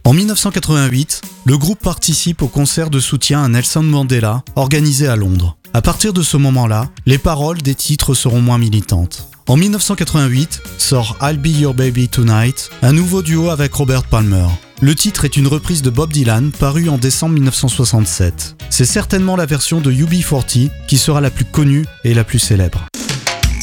En 1988, le groupe participe au concert de soutien à Nelson Mandela, organisé à Londres. À partir de ce moment-là, les paroles des titres seront moins militantes. En 1988, sort I'll Be Your Baby Tonight, un nouveau duo avec Robert Palmer. Le titre est une reprise de Bob Dylan, paru en décembre 1967. C'est certainement la version de UB40 qui sera la plus connue et la plus célèbre.